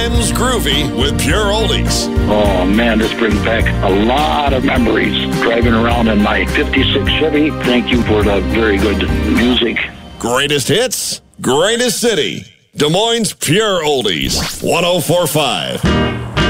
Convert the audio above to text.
Times Groovy with Pure Oldies. Oh, man, this brings back a lot of memories. Driving around in my 56 Chevy. Thank you for the very good music. Greatest hits, greatest city. Des Moines Pure Oldies, 104.5.